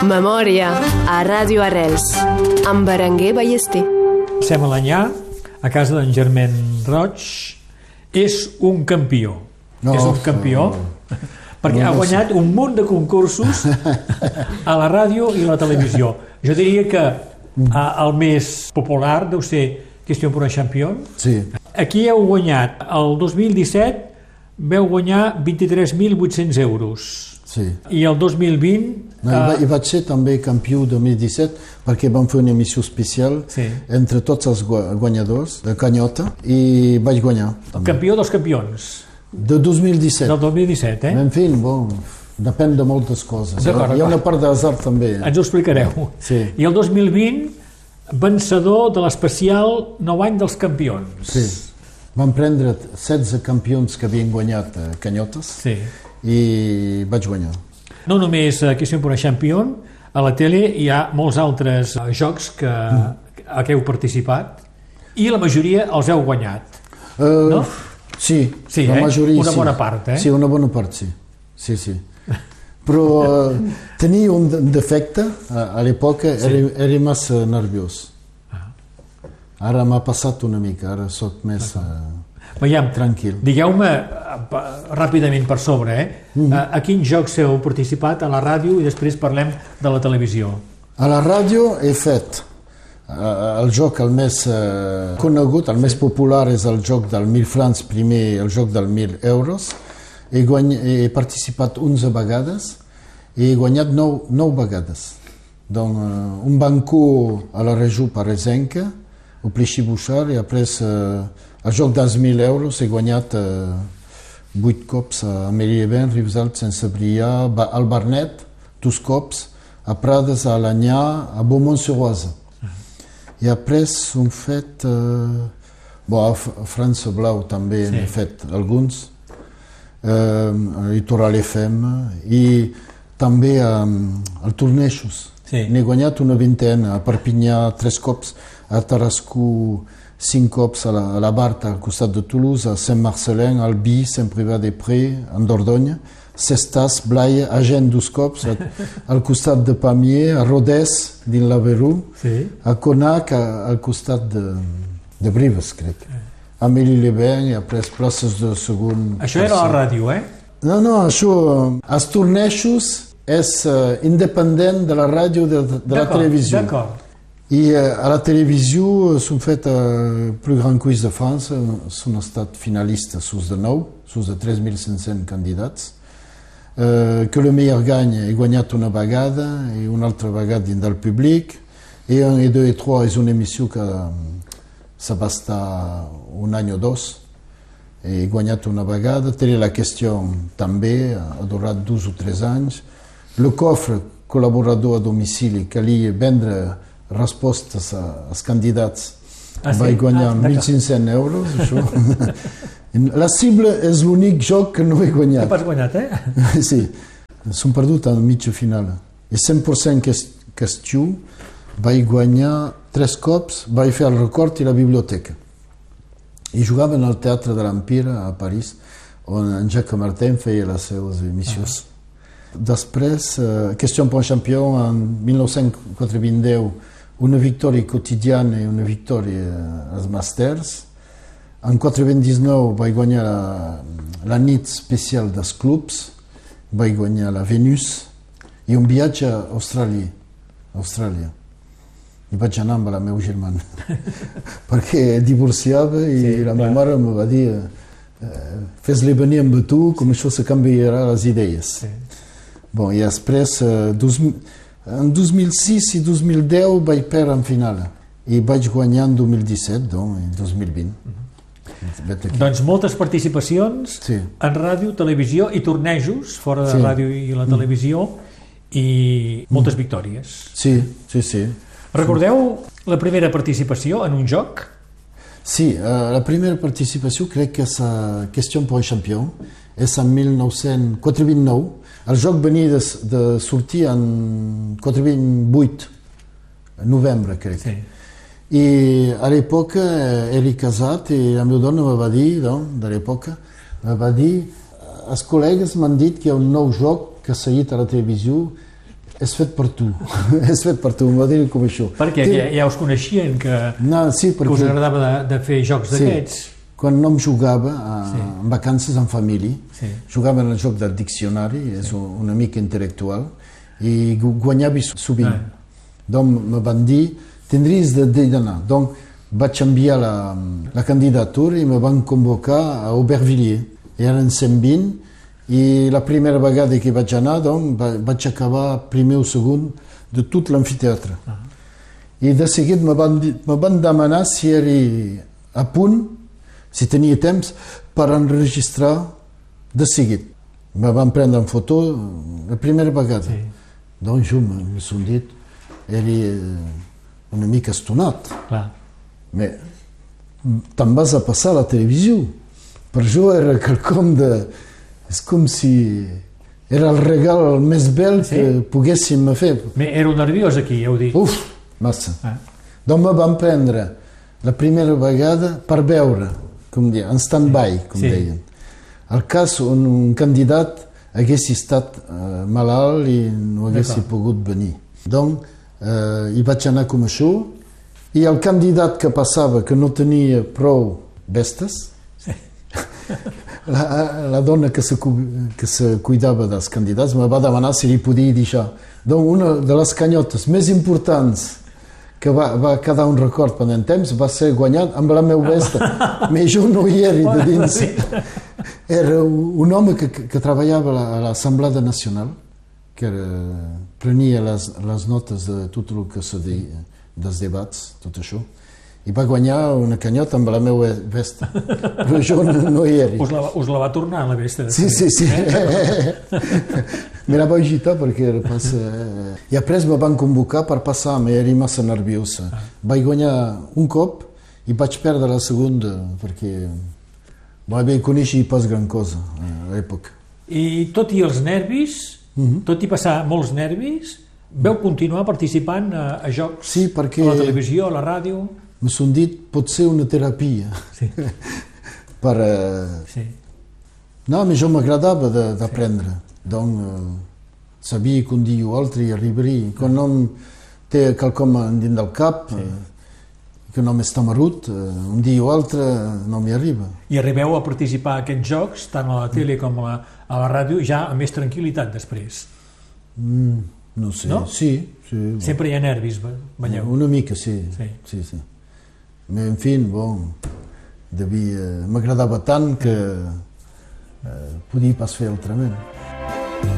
Memòria a Ràdio Arrels amb Berenguer Ballester. Sem Alanyà, a casa d'en Germain Roig, és un campió. És un campió perquè ha guanyat un munt de concursos a la ràdio i a la televisió. Jo diria que el més popular deu ser Question pour un champion. Sí. Aquí heu guanyat, el 2017 veu guanyar 23.800 euros. Sí. I el 2020... I vaig ser també campió 2017 perquè vam fer una emissió especial entre tots els guanyadors de Canyota i vaig guanyar. Campió dels campions. De 2017. Del 2017, En fi, depèn de moltes coses. Hi ha una part d'azar també. Ens ho explicareu. Sí. I el 2020, vencedor de l'especial 9 anys dels campions. Sí. Vam prendre 16 campions que havien guanyat Canyotes i vaig guanyar. No només Question pour un champion, a la tele hi ha molts altres jocs a què heu participat i la majoria els heu guanyat, no? Sí, la majoria una bona part, Sí, una bona part, sí. Però tenia un defecte, a l'època era massa nerviós. Ara m'ha passat una mica, ara soc més tranquil. Digueu-me ràpidament per sobre, a quins jocs heu participat a la ràdio i després parlem de la televisió? A la ràdio he fet el joc el més conegut, el més popular és el joc del 1.000 francs, primer el joc del 1.000 euros. He participat 11 vegades i he guanyat 9 vegades. Donc, un banco a la regió paresenca, au Pléchy-Bouchard, i après el joc dels 1.000 euros he guanyat 8 cops a Amélie-les-Bains, Rivesaltes, Saint-Cyprien, al Barnet, 2 cops, a Prades, a Alanyà, a Beaumont-sur-Oise. I après hem fet... a França Blau també n'he fet alguns, a Litoral FM i també al Torneixos. N'he guanyat una vintena, a Perpinyà 3 cops, a Tarascú 5 cops, a la Barta al costat de Toulouse, a Saint-Marcelin, al Bi, Saint-Privat-des-Prés, en Dordogne, Cestas, Blaye, Agen 2 cops, al costat de Pamiers, a Rodès, dins l'Averú, a Conac, al costat de Brives, crec. A Amélie-les-Bains i après places de segon... Això era a la ràdio, No, això... Els torneixos és independent de la ràdio de la televisió. D'acord. I a la televisió s'han fet el plus grand quiz de França, s'han estat finalistes sus de 9, sus de 3.500 candidats, que le millor gagne he guanyat una vegada i una altra vegada dins del públic, i 1, 2 i 3 és una emissió que se va estar un any o dos, he guanyat una vegada, Tele la Question també, ha durat 2 o 3 anys, le cofre col·laborador a domicili, calia vendre respostes als candidats, vaig guanyar 1.500 euros, això. La Cible és l'únic joc que no he guanyat. Que has guanyat, Sí, s'han perdut a mitja final. I 100% qüestió, vaig guanyar 3 cops, vaig fer el record i la biblioteca. I jugaven al Teatre de l'Empire a París, on en Jacques Martin feia les seves emissions. Després, Question pour un champion, en 1990, una victòria quotidiana i una victòria als Masters. En 1999 vaig guanyar la nit especial dels clubs, vaig guanyar la Venus i un viatge a Austràlia. I vaig anar amb la meva germana, perquè divorciava i la meva mare em va dir fes-li venir amb tu, com això se canviarà les idees. I després, en 2006 i 2010 vaig perdre en final i vaig guanyar en 2017, en 2020. Doncs moltes participacions en ràdio, televisió i tornejos fora de ràdio i la televisió i moltes victòries. Sí. Recordeu la primera participació en un joc? Sí, la primera participació crec que és a Question pour un champion, és en 1989. El joc venia de sortir en 428, novembre, crec. I a l'època era casat i la meva dona me va dir, de l'època, me va dir, els col·legues m'han dit que hi ha un nou joc que ha seguit a la televisió És fet per tu, és fet per tu, m'ho dir com això. Perquè ja us coneixien que sí, us agradava de fer jocs d'aquests. Quan no em jugava en vacances en família, jugava en el joc del diccionari, és una mica intel·lectual, i guanyava sovint. Donc me van dir, tindries d'anar. Donc vaig enviar la candidatura i me van convocar a Aubervilliers. Eren 120 i la primera vegada que vaig anar vaig acabar primer o segon de tot l'amfiteatre. I de seguit me van demanar si era a punt, si tenia temps, per enregistrar de seguit. Me van prendre en foto la primera vegada. Doncs jo m'he dit, era una mica estonat. Però te'n vas a passar a la televisió. Per jo era quelcom de... És com si era el regal més bel que poguéssim fer. Éreu nerviós aquí, ja ho dic. Uf, massa. Doncs me van prendre la primera vegada per veure, com deien, en stand-by, com deien. El cas on un candidat hagués estat malalt i no hagués pogut venir. Donc, hi vaig anar com això, i el candidat que passava, que no tenia prou vestes, la dona que se cuidava dels candidats me va demanar si li podia deixar. Donc, una de les canyotes més importants que va quedar un record pendent temps va ser guanyat amb la meva vesta. Però jo no hi era de dins. Era un home que treballava a l'Assemblea Nacional, que prenia les notes de tot el que se deia, dels debats, tot això. I va guanyar una canyota amb la meva vesta, però jo no hi era. Us la va tornar, la vesta? Sí. Me la vaig agitar perquè era pas... I després me van convocar per passar, m'era massa nerviosa. Vaig guanyar un cop i vaig perdre la segona, perquè vaig conèixer pas gran cosa a l'època. I tot i els nervis, tot i passar molts nervis, veu continuar participant a jocs a la televisió, a la ràdio? Me son dit, pot ser una terapia. Per... No, però jo m'agradava d'aprendre. Donc, sabia que un dia o altre hi arribaria. Quan un té quelcom dins del cap, que no m'està marut, un dia o altre no m'hi arriba. I arribeu a participar a aquests jocs, tant a la tele com a la ràdio, ja amb més tranquil·litat després? No sé, sí. Sempre hi ha nervis, veieu? Una mica, sí. Però, en fi, m'agradava tant que podia pas fer altrament.